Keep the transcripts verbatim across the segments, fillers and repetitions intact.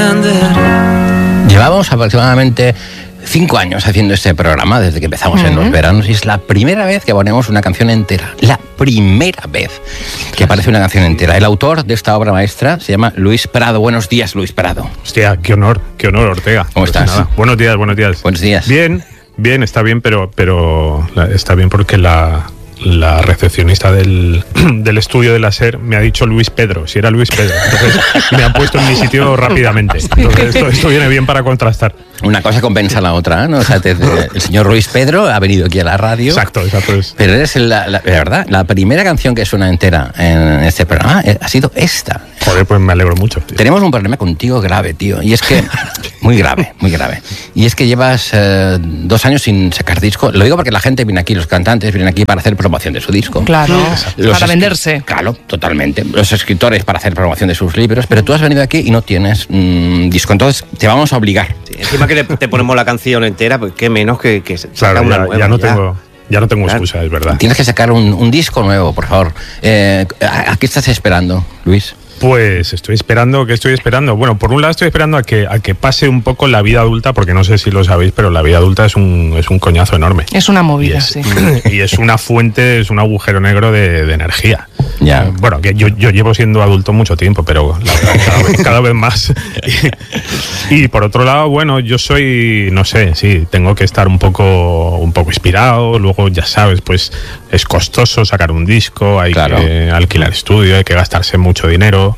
Llevamos aproximadamente cinco años haciendo este programa, desde que empezamos uh-huh. en los veranos, y es la primera vez que ponemos una canción entera. La primera vez que aparece una canción entera. El autor de esta obra maestra se llama Luis Prado. Buenos días, Luis Prado. Hostia, qué honor, qué honor, Ortega. ¿Cómo estás? Nada. Buenos días, buenos días. Buenos días. Bien, bien, está bien, pero, pero está bien porque la... la recepcionista del, del estudio de la SER me ha dicho Luis Pedro, si era Luis Pedro. Entonces me han puesto en mi sitio rápidamente. Entonces esto, esto viene bien para contrastar. Una cosa compensa la otra, ¿no? O sea, te, te, el señor Luis Pedro ha venido aquí a la radio. Exacto, exacto. Es. Pero eres la, la, la verdad, la primera canción que suena entera en este programa ha sido esta. Joder, pues me alegro mucho, tío. Tenemos un problema contigo grave, tío. Y es que, muy grave, muy grave. Y es que llevas eh, dos años sin sacar disco. Lo digo porque la gente viene aquí, los cantantes vienen aquí para hacer promoción de su disco. Claro, los para es- venderse. Claro, totalmente. Los escritores para hacer promoción de sus libros. Pero tú has venido aquí y no tienes mmm, disco. Entonces te vamos a obligar. Sí, encima que le, te ponemos la canción entera, pues qué menos que, que sacar Claro, una ya, nueva. ya no ya. tengo... Ya no tengo Claro. excusa, es verdad. Tienes que sacar un, un disco nuevo, por favor. Eh, ¿A a qué estás esperando, Luis? Pues estoy esperando, ¿qué estoy esperando? Bueno, por un lado estoy esperando a que, a que pase un poco la vida adulta, porque no sé si lo sabéis, pero la vida adulta es un, es un coñazo enorme. Es una Y movida, es, sí. y es una fuente, es un agujero negro de, de energía. Ya. Bueno, que yo, yo llevo siendo adulto mucho tiempo, pero la verdad, cada, vez, cada vez más. Y, y por otro lado, bueno, yo soy, no sé, sí, tengo que estar un poco, un poco inspirado. Luego, ya sabes, pues es costoso sacar un disco, hay Claro. que alquilar estudio, hay que gastarse mucho dinero.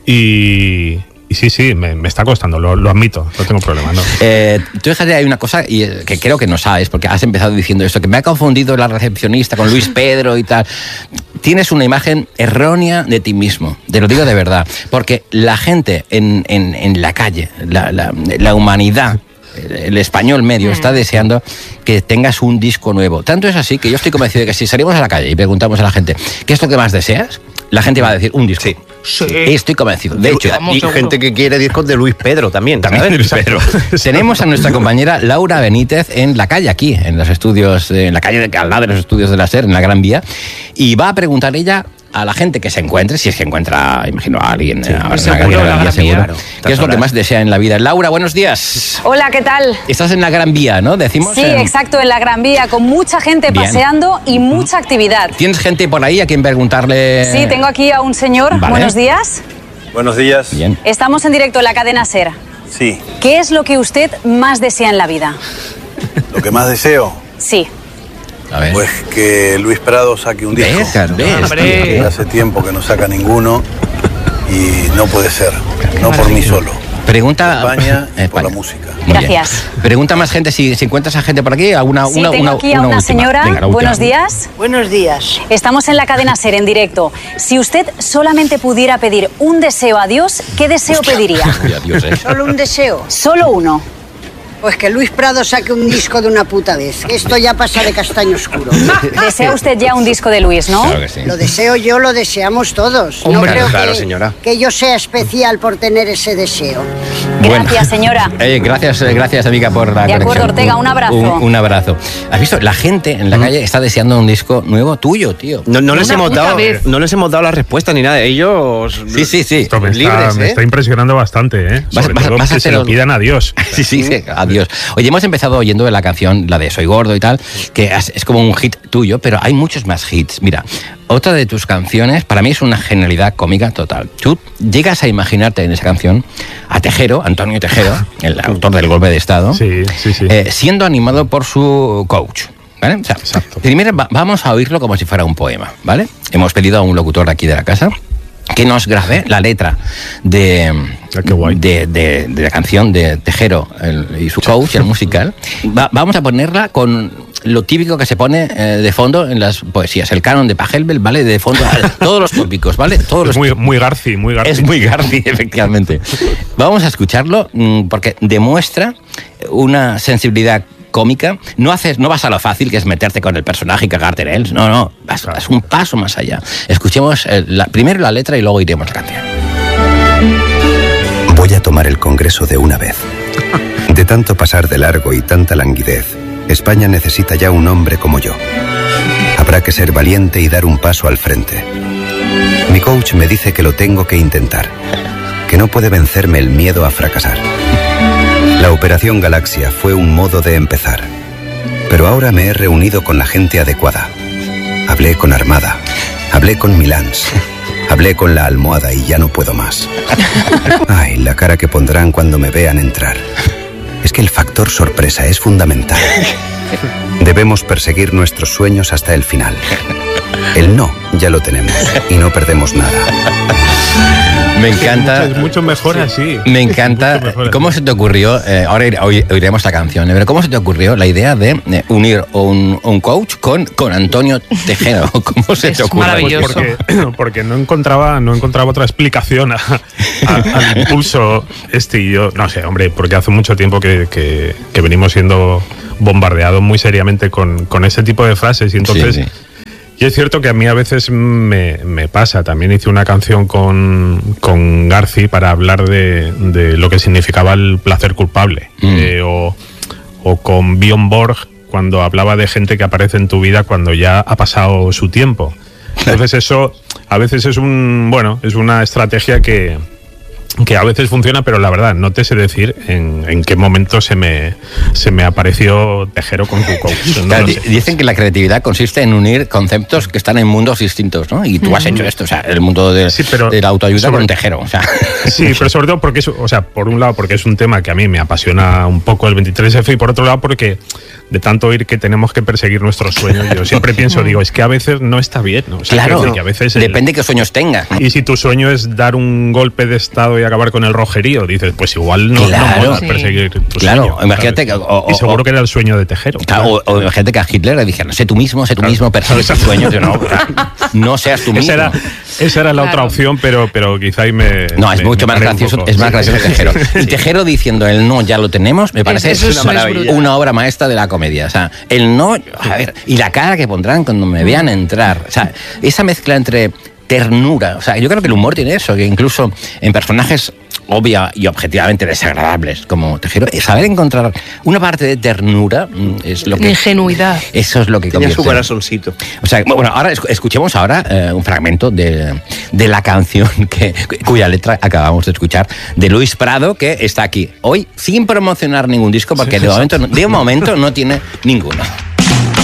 Y, y sí, sí, me, me está costando, lo, lo admito, no tengo problema, ¿no? Eh, tú fíjate, hay una cosa y, eh, que creo que no sabes, porque has empezado diciendo esto, que me ha confundido la recepcionista con Luis Pedro y tal. Tienes una imagen errónea de ti mismo, te lo digo de verdad, porque la gente en, en, en la calle, la, la, la humanidad, el español medio está deseando que tengas un disco nuevo. Tanto es así que yo estoy convencido de que si salimos a la calle y preguntamos a la gente ¿qué es lo que más deseas? La gente va a decir un disco. Sí. Sí. Estoy convencido. De hecho, Vamos, Y seguro. gente que quiere discos de Luis Pedro también. también ¿sabes? Luis Pedro. Tenemos a nuestra compañera Laura Benítez en la calle, aquí, en los estudios, en la calle de, al lado de los estudios de la SER, en la Gran Vía, y va a preguntar ella a la gente que se encuentre, si es que encuentra, imagino, a alguien Sí, ahora en seguro, la calle de la la Gran Vía, Gran Vía, seguro, claro. qué es lo que más desea en la vida. Laura, buenos días. Hola, ¿qué tal? Estás en la Gran Vía, ¿no? Decimos. Sí, eh, exacto, en la Gran Vía, con mucha gente Bien. paseando y mucha actividad. ¿Tienes gente por ahí a quien preguntarle? Sí, tengo aquí a un señor. Vale. Buenos días. Buenos días. Bien. Estamos en directo en la cadena SER. Sí, ¿Qué es lo que usted más desea en la vida? lo que más deseo, Sí. A ver. pues que Luis Prado saque un disco. ¿Ves? ¿Ves? Hombre. Que hace tiempo que no saca ninguno y no puede ser, no por mí solo. Pregunta. España y por España. la música. Muy bien. Gracias. Pregunta más gente, si, si encuentras a gente por aquí, alguna Sí, una, tengo una, aquí a una, última. señora. Venga, la última. Buenos días. Buenos días. Estamos en la cadena SER en directo. Si usted solamente pudiera pedir un deseo a Dios, ¿qué deseo pediría? Uy, adiós, eh. Solo un deseo. Solo uno. Pues que Luis Prado saque un disco de una puta vez. Que esto ya pasa de castaño oscuro. Desea usted ya un disco de Luis, ¿no? Claro que sí. Lo deseo yo, lo deseamos todos. No Hombre, creo claro, que, señora. que yo sea especial por tener ese deseo. Bueno. Gracias, señora. Eh, gracias, eh, gracias, amiga, por la De acuerdo, conexión. Ortega, un abrazo. Un, un abrazo. ¿Has visto? La gente en la calle está deseando un disco nuevo tuyo, tío. No, no les Una hemos puta dado, vez. no les hemos dado la respuesta ni nada. Ellos. Sí, sí, sí. Esto me está, libres, me ¿eh? está impresionando bastante, ¿eh? Vas- Sobre vas- todo vas a que se hacer lo un- pidan a Dios. Sí, sí, sí, adiós. Oye, hemos empezado oyendo la canción, la de Soy Gordo y tal, que es, es como un hit tuyo, pero hay muchos más hits. Mira, otra de tus canciones, para mí es una genialidad cómica total. Tú llegas a imaginarte en esa canción a Tejero, Antonio Tejero, el autor del golpe de Estado, Sí, sí, sí. eh, siendo animado por su coach. ¿Vale? O sea, Exacto. primero va- vamos a oírlo como si fuera un poema, ¿vale? Hemos pedido a un locutor de aquí de la casa que nos grabe la letra de, Ah, qué guay. de, de- de la canción de Tejero el- y su coach, el musical. Va- vamos a ponerla con lo típico que se pone eh, de fondo en las poesías, el canon de Pachelbel, ¿vale? De fondo, todos los tópicos, ¿vale? Todos los Es muy, muy Garci, muy Garci. es muy Garci, efectivamente. Vamos a escucharlo mm, porque demuestra una sensibilidad cómica. No haces, no vas a lo fácil, que es meterte con el personaje y cagarte en él. No, no, vas, vas un paso más allá. Escuchemos eh, la- primero la letra y luego iremos a la canción. Voy a tomar el Congreso de una vez. De tanto pasar de largo y tanta languidez, España necesita ya un hombre como yo. Habrá que ser valiente y dar un paso al frente. Mi coach me dice que lo tengo que intentar, porque no puede vencerme el miedo a fracasar. La Operación Galaxia fue un modo de empezar, pero ahora me he reunido con la gente adecuada. Hablé con Armada, hablé con Milans, hablé con la almohada y ya no puedo más. Ay, la cara que pondrán cuando me vean entrar. Es que el factor sorpresa es fundamental. Debemos perseguir nuestros sueños hasta el final. El no ya lo tenemos y no perdemos nada. Me encanta. Es mucho mejor así. Me encanta. ¿Cómo se te ocurrió? Eh, ahora oiremos la canción, pero ¿cómo se te ocurrió la idea de eh, unir un, un coach con, con Antonio Tejero? ¿Cómo se Es te ocurrió? maravilloso. Porque, porque no encontraba no encontraba otra explicación a, a, al impulso este y yo, no sé, hombre, porque hace mucho tiempo que, que, que venimos siendo bombardeados muy seriamente con, con ese tipo de frases y entonces... Sí, sí. Y es cierto que a mí a veces me, me pasa. También hice una canción con, con Garci para hablar de, de lo que significaba el placer culpable. Mm. Eh, o, o con Björn Borg, cuando hablaba de gente que aparece en tu vida cuando ya ha pasado su tiempo. Entonces eso a veces es un bueno es una estrategia que... que a veces funciona, pero la verdad no te sé decir en, en qué momento se me se me apareció Tejero con su coach. No claro, lo sé. dicen que la creatividad consiste en unir conceptos que están en mundos distintos, ¿no? Y tú has hecho esto, o sea, el mundo de, Sí, pero de la autoayuda sobre- con Tejero, o sea. Sí, pero sobre todo porque es, o sea, por un lado porque es un tema que a mí me apasiona un poco el veintitrés efe y por otro lado porque de tanto oír que tenemos que perseguir nuestros sueños, yo siempre pienso, digo, es que a veces no está bien, ¿no? O sea, Claro, quiero decir que a veces el- depende de qué sueños tengas, ¿no? Y si tu sueño es dar un golpe de estado y acabar con el rojerío, dices, pues igual no, Claro. no mola Sí. perseguir tu Claro, sueño. imagínate ¿sabes? que- o- y seguro o- que era el sueño de Tejero. Claro, o, o imagínate que a Hitler le dijeron, sé tú mismo, sé tú Claro. mismo, persigue tus sueños. Yo, no, no seas tú mismo. Esa era, esa era la Claro. otra opción, pero, pero quizá ahí me. No, es me- mucho me más paré un gracioso, poco. es más Sí. gracioso Tejero. Y Tejero diciendo el no ya lo tenemos, me parece Eso es una maravilla, brutal. una obra maestra de la comedia. O sea, el no, a ver, y la cara que pondrán cuando me vean entrar. O sea, esa mezcla entre ternura. O sea, yo creo que el humor tiene eso, que incluso en personajes obvia y objetivamente desagradables como Tejero, saber encontrar una parte de ternura mm, es lo que... Ingenuidad. Eso es lo que Tenía su convierte- corazoncito. O sea, bueno, ahora esc- escuchemos ahora eh, un fragmento de, de la canción que, cuya letra acabamos de escuchar, de Luis Prado, que está aquí hoy sin promocionar ningún disco, porque de momento, no- de momento no tiene ninguno.